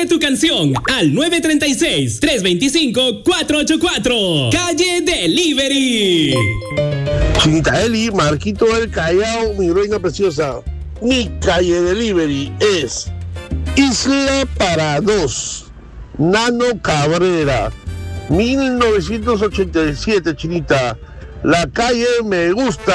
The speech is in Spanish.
Pide tu canción al 936-325-484. Calle Delivery. Chinita Eli, Marquito del Callao, mi reina preciosa. Mi calle delivery es Isla para Dos, Nano Cabrera, 1987, Chinita. La calle me gusta.